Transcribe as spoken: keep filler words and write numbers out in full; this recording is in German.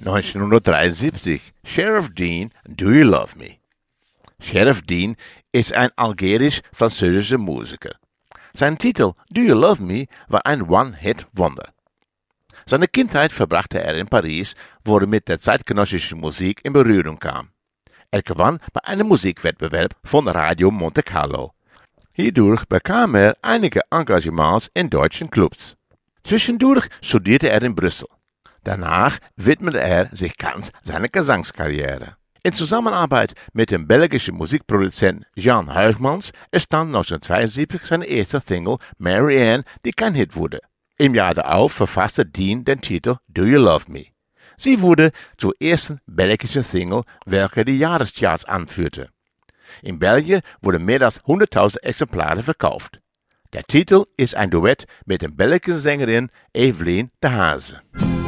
neunzehnhundertdreiundsiebzig, Sheriff Dean, Do You Love Me? Sheriff Dean ist ein algerisch-französischer Musiker. Sein Titel Do You Love Me war ein One-Hit-Wonder. Seine Kindheit verbrachte er in Paris, wo er mit der zeitgenössischen Musik in Berührung kam. Er gewann bei einem Musikwettbewerb von Radio Monte Carlo. Hierdurch bekam er einige Engagements in deutschen Clubs. Zwischendurch studierte er in Brüssel. Danach widmete er sich ganz seiner Gesangskarriere. In Zusammenarbeit mit dem belgischen Musikproduzent Jan Huygmans entstand neunzehnhundertzweiundsiebzig seine erste Single Mary Ann, die kein Hit wurde. Im Jahr darauf verfasste Dean den Titel Do You Love Me? Sie wurde zur ersten belgischen Single, welche die Jahrescharts anführte. In Belgien wurden mehr als hunderttausend Exemplare verkauft. Der Titel ist ein Duett mit der belgischen Sängerin Evelien de Haze.